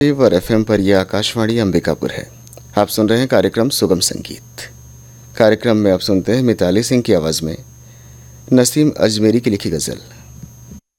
और एफएम पर यह आकाशवाणी अंबिकापुर है। आप सुन रहे हैं कार्यक्रम सुगम संगीत। कार्यक्रम में आप सुनते हैं मिताली सिंह की आवाज़ में नसीम अजमेरी की लिखी गज़ल।